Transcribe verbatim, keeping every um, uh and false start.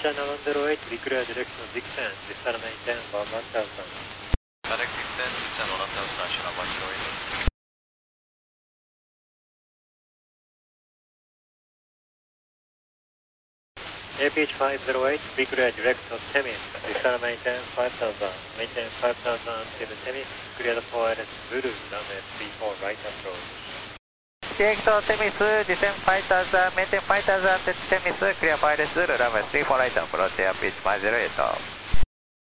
seven zero eight, be clear direction Dixon, descend maintain one one thousand. Direct Dixon, descend one thousand, national one zero eight. A P H five zero eight, be clear direction Temis, descend maintain five thousand, maintain five thousand until Temis, clear the four L S Zulu, runway three four right approach. Director Temis, descend five thousand, maintain five thousand, Temis, clear four L S Zulu, runway three four right approach, A P H five zero eight.